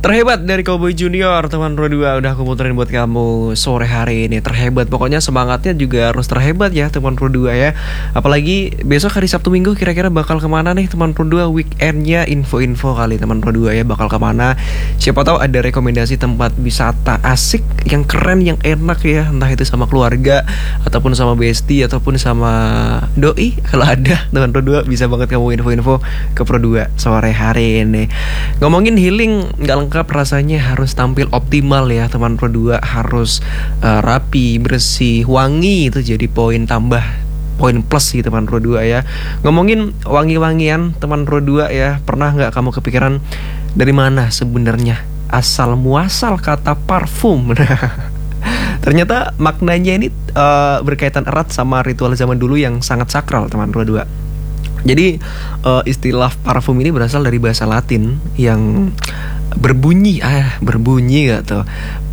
Terhebat dari Cowboy Junior, teman Pro 2 udah aku muterin buat kamu sore hari ini. Terhebat, pokoknya semangatnya juga harus terhebat ya teman Pro 2 ya. Apalagi besok hari Sabtu Minggu kira-kira bakal kemana nih teman Pro 2? Weekendnya info-info kali teman Pro 2 ya, bakal kemana. Siapa tahu ada rekomendasi tempat wisata asik, yang keren, yang enak ya. Entah itu sama keluarga, ataupun sama bestie, ataupun sama doi. Kalau ada teman Pro 2 bisa banget kamu info-info ke Pro 2 sore hari ini. Ngomongin healing gak lengkap rasanya, harus tampil optimal ya teman Pro 2, harus rapi, bersih, wangi, itu jadi poin tambah, poin plus gitu teman Pro 2 ya. Ngomongin wangi-wangian teman Pro 2 ya, pernah nggak kamu kepikiran dari mana sebenarnya asal muasal kata parfum? Ternyata maknanya ini berkaitan erat sama ritual zaman dulu yang sangat sakral teman Pro 2. Jadi istilah parfum ini berasal dari bahasa Latin yang berbunyi gak tuh,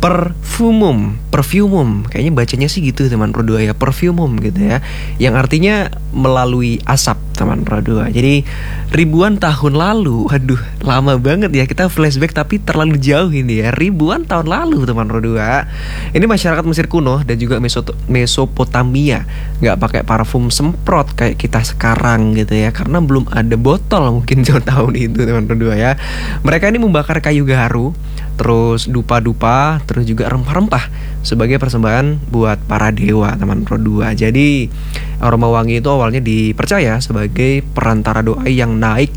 perfumum, kayaknya bacanya sih gitu teman Pro 2 ya, perfumum gitu ya, yang artinya melalui asap teman Pro 2. Jadi ribuan tahun lalu, aduh lama banget ya, kita flashback tapi terlalu jauh ini ya, ribuan tahun lalu teman Pro 2. Ini masyarakat Mesir kuno dan juga Mesopotamia nggak pakai parfum semprot kayak kita sekarang gitu ya, karena belum ada botol mungkin tahun itu teman Pro 2 ya. Mereka ini membakar kayu gaharu, terus dupa-dupa, terus juga rempah-rempah sebagai persembahan buat para dewa teman Pro 2. Jadi aroma wangi itu awalnya dipercaya sebagai perantara doa yang naik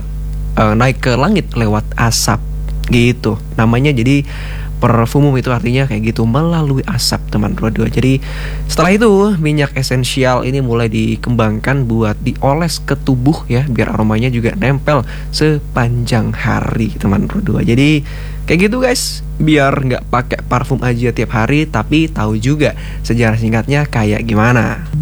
ke langit lewat asap gitu. Namanya jadi perfumum, itu artinya kayak gitu, melalui asap teman Pro 2. Jadi setelah itu minyak esensial ini mulai dikembangkan buat dioles ke tubuh ya, biar aromanya juga nempel sepanjang hari teman Pro 2. Jadi kayak gitu guys, biar nggak pakai parfum aja tiap hari, tapi tahu juga sejarah singkatnya kayak gimana.